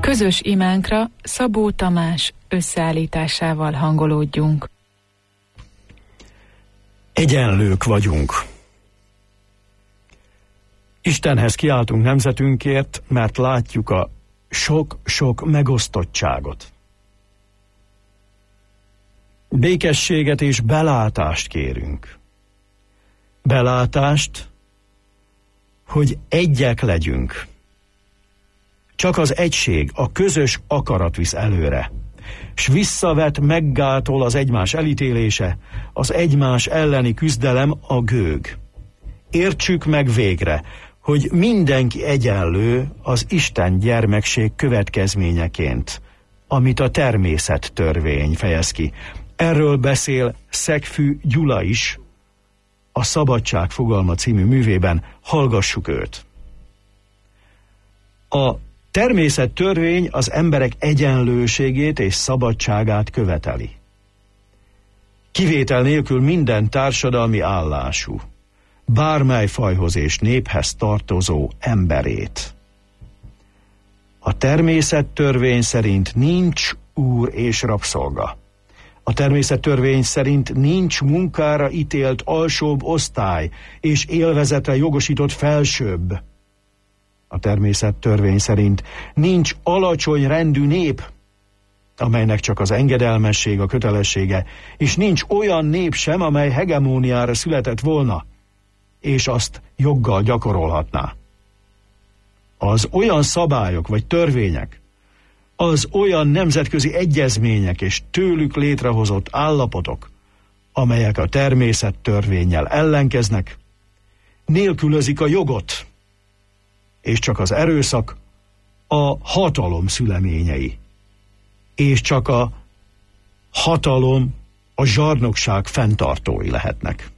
Közös imánkra Szabó Tamás összeállításával hangolódjunk. Egyenlők vagyunk. Istenhez kiáltunk nemzetünkért, mert látjuk a sok-sok megosztottságot. Békességet és belátást kérünk. Belátást, hogy egyek legyünk. Csak az egység, a közös akarat visz előre, s visszavet, meggátol az egymás elítélése, az egymás elleni küzdelem, a gőg. Értsük meg végre, hogy mindenki egyenlő az Isten gyermekség következményeként, amit a természettörvény fejez ki. Erről beszél Szegfű Gyula is a Szabadság fogalma című művében, hallgassuk őt. A természettörvény az emberek egyenlőségét és szabadságát követeli. Kivétel nélkül minden társadalmi állású, bármely fajhoz és néphez tartozó emberét. A természettörvény szerint nincs úr és rabszolga. A természettörvény szerint nincs munkára ítélt alsóbb osztály és élvezetre jogosított felsőbb. A természettörvény szerint nincs alacsony rendű nép, amelynek csak az engedelmesség a kötelessége, és nincs olyan nép sem, amely hegemóniára született volna, és azt joggal gyakorolhatná. Az olyan szabályok vagy törvények, az olyan nemzetközi egyezmények és tőlük létrehozott állapotok, amelyek a természettörvénnyel ellenkeznek, nélkülözik a jogot, és csak az erőszak a hatalom szüleményei, és csak a hatalom, a zsarnokság fenntartói lehetnek.